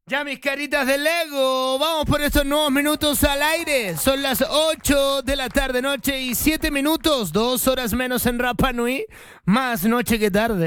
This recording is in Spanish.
Ya, mis caritas de Lego, vamos por estos nuevos minutos al aire. Son las 8 de la tarde, noche y 7 minutos, 2 horas menos en Rapa Nui, más noche que tarde.